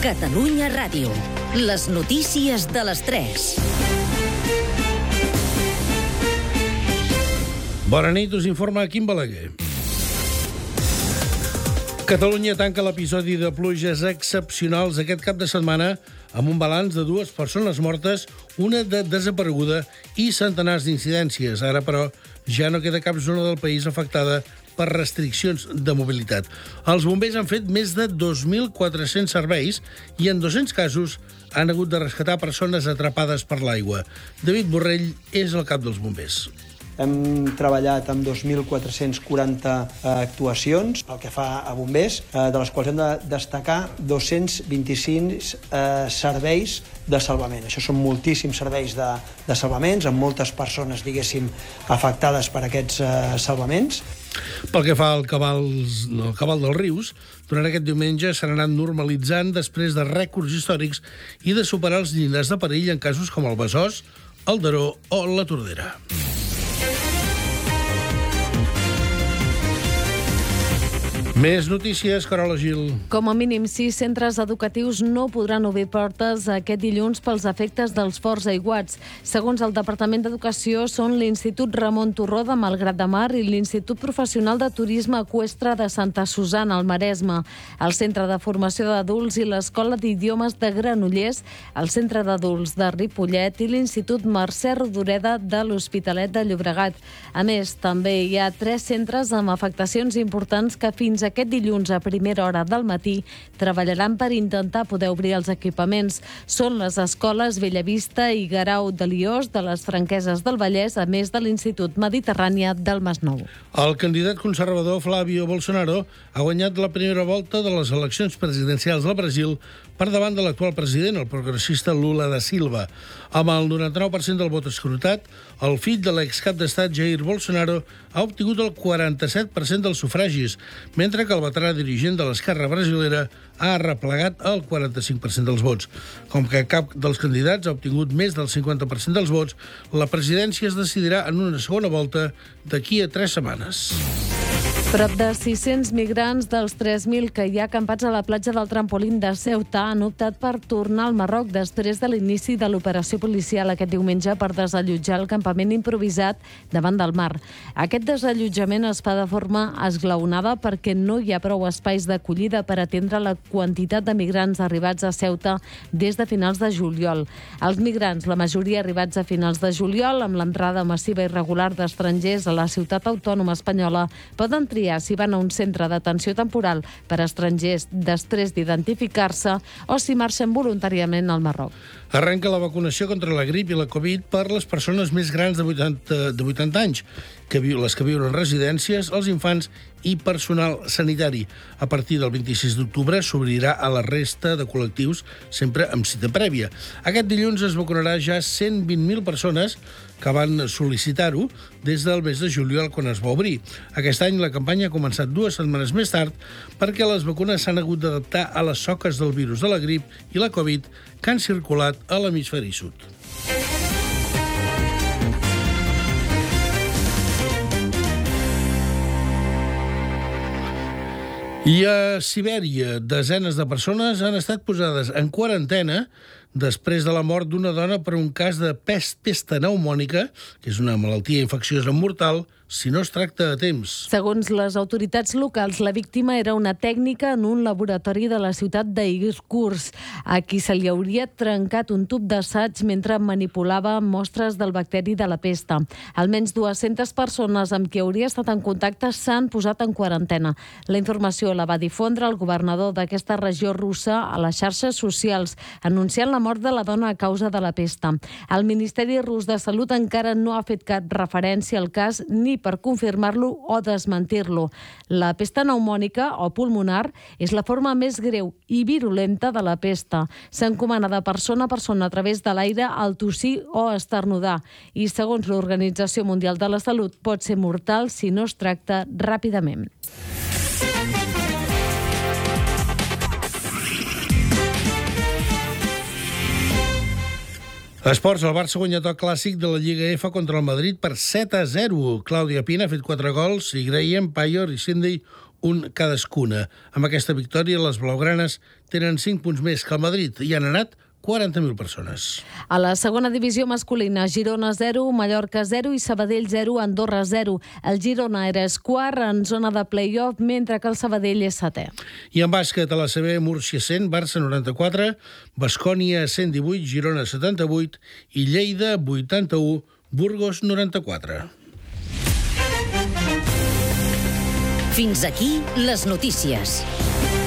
Catalunya Ràdio. Les notícies de les 3. Bona nit, us informa Quim Balaguer. Catalunya tanca l'episodi de pluges excepcionals aquest cap de setmana amb un balanç de 2 persones mortes, una de desapareguda i centenars d'incidències. Ara, però, ja no queda cap zona del país afectada per restriccions de mobilitat. Els bombers han fet més de 2.400 serveis i en 200 casos han hagut de rescatar persones atrapades per l'aigua. David Borrell és el cap dels bombers. Hem treballat amb 2.440 actuacions pel que fa a bombers, de les quals hem de destacar 225 serveis de salvament. Això són moltíssims serveis de salvaments, amb moltes persones, diguéssim, afectades per aquests salvaments. Pel que fa al cabal dels rius, durant aquest diumenge s'han anat normalitzant després de rècords històrics i de superar els llindars de perill en casos com el Besòs, el Daró o la Tordera. Més notícies, Carola Gil. Com a mínim, 6 centres educatius no podran obrir portes aquest dilluns pels efectes dels forts aiguats. Segons el Departament d'Educació, són l'Institut Ramon Turró de Malgrat de Mar i l'Institut Professional de Turisme Eqüestre de Santa Susana, al Maresme, el Centre de Formació d'Adults i l'Escola d'Idiomes de Granollers, el Centre d'Adults de Ripollet i l'Institut Mercè Rodoreda de l'Hospitalet de Llobregat. A més, també hi ha 3 centres amb afectacions importants que fins aquest dilluns a primera hora del matí treballaran per intentar poder obrir els equipaments. Són les escoles Bellavista i Guerau de Liós de les Franqueses del Vallès, a més de l'Institut Mediterrània del Masnou. El candidat conservador Flávio Bolsonaro ha guanyat la primera volta de les eleccions presidencials del Brasil per davant de l'actual president, el progressista Lula da Silva. Amb el 99% del vot escrutat, el fill de l'excap d'estat Jair Bolsonaro ha obtingut el 47% dels sufragis, mentre que el veterà dirigent de l'esquerra brasilera ha arreplegat el 45% dels vots. Com que cap dels candidats ha obtingut més del 50% dels vots, la presidència es decidirà en una segona volta d'aquí a 3 setmanes. Prop de 600 migrants dels 3.000 que hi ha acampats a la platja del Trampolín de Ceuta han optat per tornar al Marroc després de l'inici de l'operació policial aquest diumenge per desallotjar el campament improvisat davant del mar. Aquest desallotjament es fa de forma esglaonada perquè no hi ha prou espais d'acollida per atendre la quantitat de migrants arribats a Ceuta des de finals de juliol. Els migrants, la majoria arribats a finals de juliol, amb l'entrada massiva i regular d'estrangers a la ciutat autònoma espanyola, poden triar si van a un centre d'atenció temporal per a estrangers després d'identificar-se o si marxen voluntàriament al Marroc. Arrenca la vacunació contra la grip i la Covid per les persones més grans de 80 anys, les que viuen en residències, els infants i personal sanitari. A partir del 26 d'octubre s'obrirà a la resta de col·lectius, sempre amb cita prèvia. Aquest dilluns es vacunarà ja 120.000 persones que van sol·licitar-ho des del mes de juliol, quan es va obrir. Aquest any la campanya ha començat 2 setmanes més tard perquè les vacunes s'han hagut d'adaptar a les soques del virus de la grip i la Covid que han circulat a l'hemisferi sud. I a Sibèria, desenes de persones han estat posades en quarantena després de la mort d'una dona per un cas de pesta pneumònica, que és una malaltia infecciosa mortal, si no es tracta a temps. Segons les autoritats locals, la víctima era una tècnica en un laboratori de la ciutat d'Irkutsk, a qui se li hauria trencat un tub d'assaig mentre manipulava mostres del bacteri de la pesta. Almenys 200 persones amb qui hauria estat en contacte s'han posat en quarantena. La informació la va difondre el governador d'aquesta regió russa a les xarxes socials, anunciant la mort de la dona a causa de la pesta. El Ministeri Rus de Salut encara no ha fet cap referència al cas ni per confirmar-lo o desmentir-lo. La pesta pneumònica o pulmonar és la forma més greu i virulenta de la pesta. S'encomana de persona a persona a través de l'aire al tossir o esternudar i, segons l'Organització Mundial de la Salut, pot ser mortal si no es tracta ràpidament. Esports, el Barça guanya el clàssic de la Lliga F contra el Madrid per 7-0. Clàudia Pina ha fet 4 gols i Graham, Payor i Cindy un cadascuna. Amb aquesta victòria, les blaugranes tenen 5 punts més que el Madrid i han anat 40.000 persones. A la segona divisió masculina, Girona 0, Mallorca 0 i Sabadell 0, Andorra 0. El Girona era quart en zona de play-off, mentre que el Sabadell és setè. I en bàsquet, a la CB, Múrcia 100, Barça 94, Baskònia 118, Girona 78 i Lleida 81, Burgos 94. Fins aquí les notícies.